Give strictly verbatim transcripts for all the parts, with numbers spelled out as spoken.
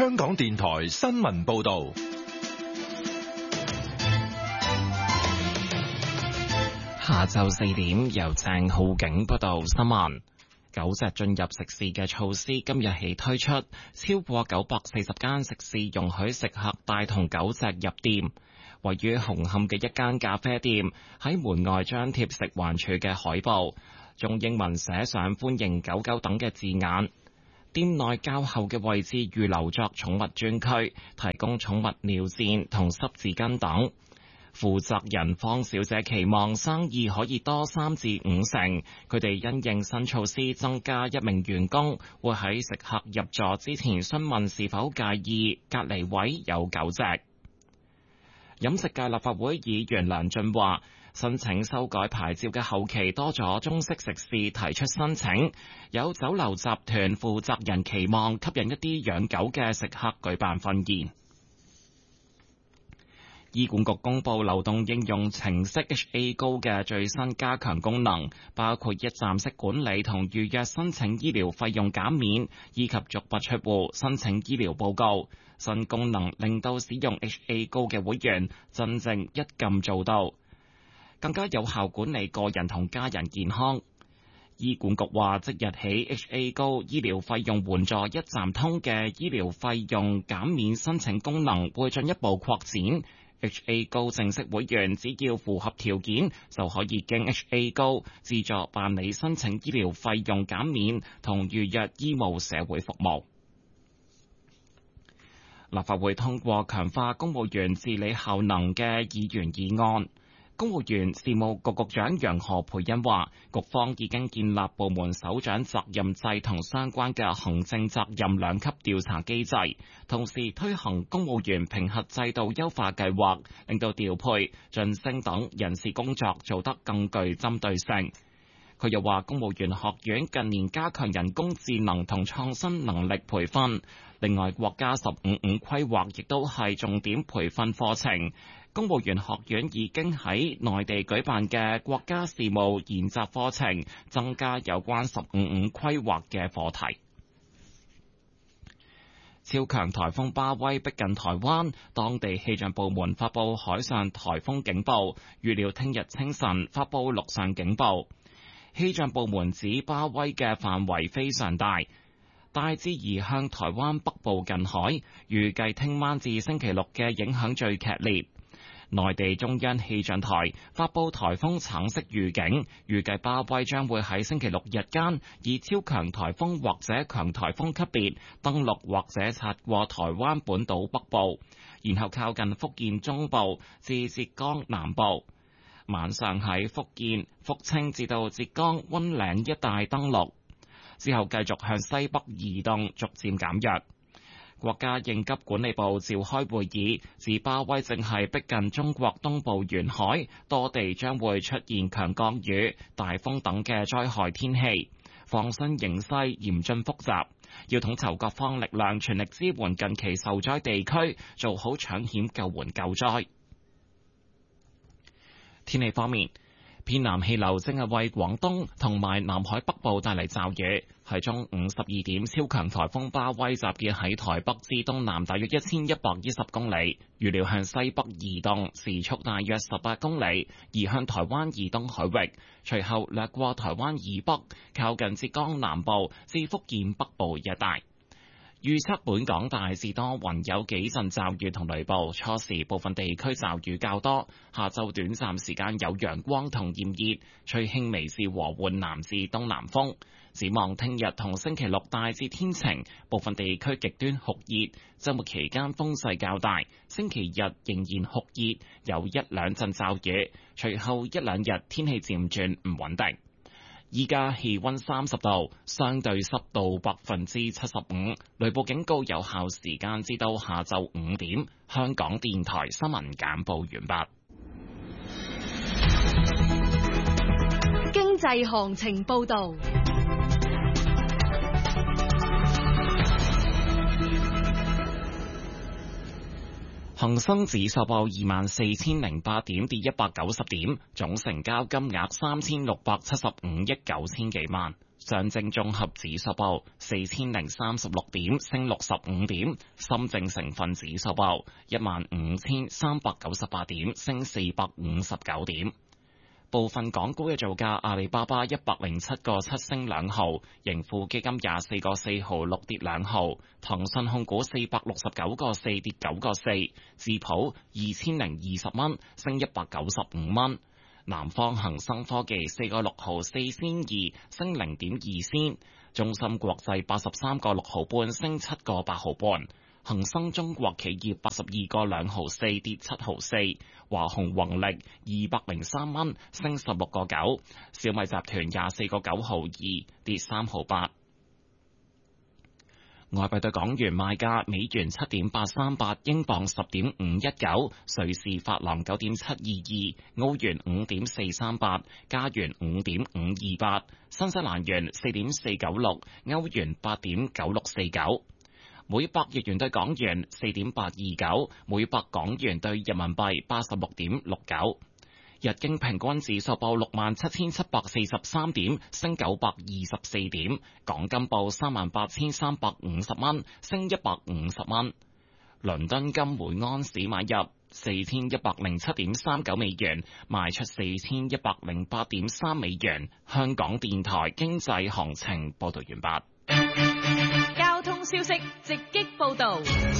香港電台新聞報道。 下晝四點，由鄭浩景報道新聞。狗隻進入食肆嘅措施今日起推出，超過九百四十間食肆容許食客帶同狗隻入店。位於紅磡嘅一間咖啡店喺門外張貼食環署嘅海報，用英文寫上歡迎狗狗等嘅字眼。店內較後嘅位置預留作寵物專區，提供寵物尿墊同濕紙巾等。負責人方小姐期望生意可以多三至五成，佢哋因應新措施增加一名員工，會喺食客入座之前詢問是否介意隔離位有狗隻。飲食界立法會議員梁俊華申請修改牌照嘅後期多咗中式食肆提出申請，有酒樓集團負責人期望吸引一啲養狗嘅食客舉辦婚宴。醫管局公布流動應用程式 H A Go 嘅最新加強功能，包括一站式管理同預約申請醫療費用減免，以及足不出戶申請醫療報告。新功能令到使用 H A Go 嘅會員真正一撳做到，更加有效管理個人同家人健康。醫管局話，即日起 H A Go 醫療費用援助一站通嘅醫療費用減免申請功能會進一步擴展。H A Go 正式會員只要符合條件，就可以經 H A Go 自助辦理申請醫療費用減免同預約醫務社會服務。立法會通過強化公務員治理效能嘅議員議案。公務員事務局局長楊何蓓茵話，局方已經建立部門首長責任制同相關嘅行政責任兩級調查機制，同時推行公務員評核制度優化計劃，令到調配、晉升等人事工作做得更具針對性。佢又話，公務員學院近年加強人工智能同創新能力培訓，另外國家十五五規劃亦都係重點培訓課程。公務員學院已經喺內地舉辦嘅國家事務研習課程，增加有關十五五規劃嘅課題。超強颱風巴威逼近台灣，當地氣象部門發布海上颱風警報，預料聽日清晨發布陸上警報。氣象部門指巴威嘅範圍非常大，大致移向台灣北部近海，預計聽晚至星期六嘅影響最劇烈。內地中央氣象台發布颱風橙色預警，預計巴威將會喺星期六日間以超強颱風或者強颱風級別登陸或者擦過台灣本島北部，然後靠近福建中部至浙江南部。晚上喺福建、福清至到浙江溫嶺一帶登陸，之後繼續向西北移動，逐漸減弱。國家應急管理部召開會議，指巴威正係逼近中國東部沿海，多地將會出現強降雨、大風等嘅災害天氣，防汛形勢嚴峻複雜，要統籌各方力量，全力支援近期受災地區，做好搶險救援救災。天氣方面，偏南氣流正係為廣東同埋南海北部帶嚟驟雨。喺中午十二點，超強颱風巴威集結喺台北至東南大約一千一百一十公里，預料向西北移動，時速大約十八公里，移向台灣以東海域，隨後掠過台灣以北，靠近浙江南部至福建北部一帶。預測本港大致多雲，有幾陣驟雨同雷暴，初時部分地區驟雨較多，下晝短暫時間有陽光同炎熱，吹輕微至和緩南至東南風。展望聽日同星期六大致天晴，部分地區極端酷熱，週末期間風勢較大，星期日仍然酷熱，有一兩陣驟雨，隨後一兩日天氣漸轉唔穩定。依家氣溫三十度，相對濕度百分之七十五，雷暴警告有效時間至到下晝五點。香港電台新聞簡報完畢。 經濟行情報道。 恒生指數報二萬四千零八點，跌一百九十點，總成交金額三千六百七十五億九千幾萬。 上證綜合指數報四千零三十六點，升六十五點；深證成分指數報一萬五千三百九十八點，升四百五十九點。部分港股嘅造價：阿里巴巴一百零七個七升兩毫，盈富基金廿四個四毫六跌兩毫，騰訊控股四百六十九個四跌九個四，智普二千零二十蚊升一百九十五蚊。南方恒生科技四個六毫四仙二升零點二仙，中芯國際八十三個六毫半升七個八毫半，恒生中國企業八十二個兩毫四跌七毫四，華虹宏力二百零三蚊升十六個九，小米集團廿四個九毫二跌三毫八。外幣對港元賣價：美元七點八三八，英鎊十點五一九，瑞士法郎九點七二二，澳元五點四三八，加元五點五二八，新西蘭元四點四九六，歐元八點九六四九。每百日元對港元四點八二九，每百港元對人民幣八十六點六九。日經平均指數報六萬七千七百四十三點，升九百二十四點。港金報三萬八千三百五十蚊，升一百五十蚊。倫敦金每安士買入四千一百零七點三九美元，賣出四千一百零八點三美元。香港電台經濟行情報道完畢。 交通消息直擊報道。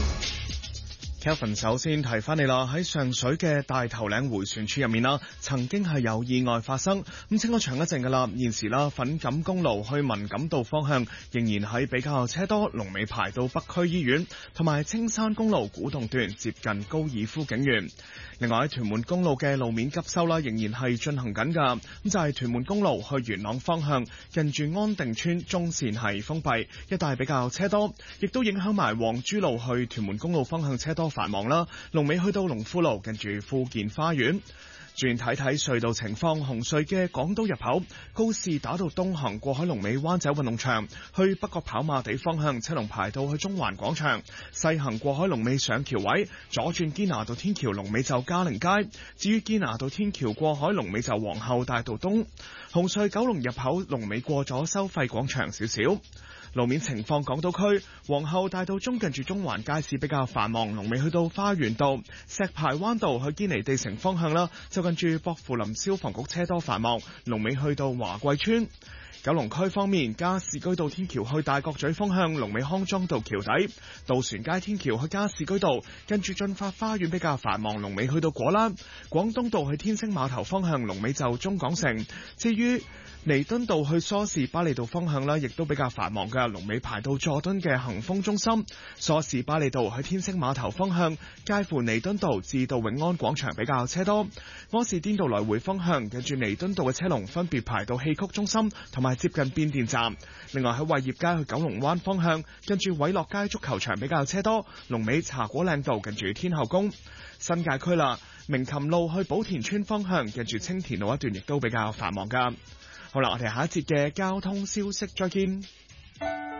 Kelvin 首先提翻你啦，喺上水嘅大頭嶺迴旋處入面啦，曾經係有意外發生，咁清咗場一陣噶啦，現時啦粉錦公路去文錦道方向仍然係比較車多，龍尾排到北區醫院，同埋青山公路古洞段接近高爾夫景園。另外喺屯門公路嘅路面急修啦，仍然係進行緊噶，咁就係、是、屯門公路去元朗方向，近住安定村中線係封閉，一帶比較車多，亦都影響埋黃珠路去屯門公路方向車多繁忙啦，龍尾去到龍富路，近住富健花園。轉睇睇隧道情況，紅隧嘅港島入口告士打道東行過海龍尾灣仔運動場，去北角跑馬地方向車龍排到去中環廣場，西行過海龍尾上橋位，左轉堅拿道天橋龍尾就嘉寧街，至於堅拿道天橋過海龍尾就皇后大道東。紅隧九龍入口龍尾過咗收費廣場少少。路面情況，港島區皇后大道中近住中環街市比較繁忙，龍尾去到花園道、石排灣道去堅尼地城方向啦，就近住薄扶林消防局車多繁忙，龍尾去到華貴村。九龍區方面，加士居道天橋去大角咀方向，龍尾康莊道橋底；渡船街天橋去加士居道，跟住進發花園比較繁忙，龍尾去到果欄。廣東道去天星碼頭方向，龍尾就中港城。至於彌敦道去梳士巴利道方向呢，亦都比較繁忙嘅，龍尾排到佐敦嘅恒豐中心。梳士巴利道去天星碼頭方向，介乎彌敦道至到永安廣場比較車多。柯士甸道來回方向，跟住彌敦道嘅車龍分別排到戲曲中心同埋接近變電站。另外喺偉業街去九龍灣方向，跟住偉樂街足球場比較車多，龍尾茶果嶺道近住天后宮。新界區啦，明琴路去寶田村方向，跟住青田路一段亦都比較繁忙噶。好啦，我哋下一節嘅交通消息再見。